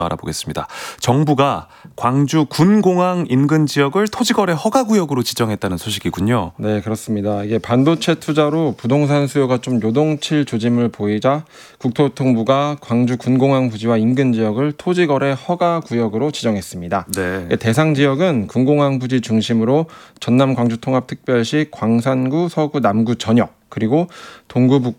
알아보겠습니다. 정부가 광주 군공항 인근 지역을 토지거래 허가구역으로 지정했다는 소식이군요. 네, 그렇습니다. 이게 반도체 투자로 부동산 수요가 좀 요동칠 조짐을 보이자 국토교통부가 광주 군공항 부지와 인근 지역을 토지거래 허가구역으로 지정했습니다. 네. 대상 지역은 군공항 부지 중심으로 전남 광주 통합특별시 광산구, 서구, 남구 전역, 그리고 동구,